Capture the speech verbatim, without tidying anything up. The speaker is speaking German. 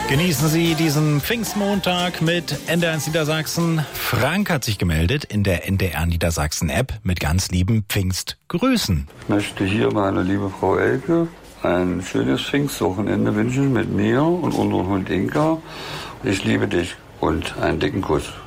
Genießen Sie diesen Pfingstmontag mit N D R eins Niedersachsen. Frank hat sich gemeldet in der N D R Niedersachsen App mit ganz lieben Pfingstgrüßen. Ich möchte hier meine liebe Frau Elke ein schönes Pfingstwochenende wünschen mit mir und unserem Hund Inka. Ich liebe dich und einen dicken Kuss.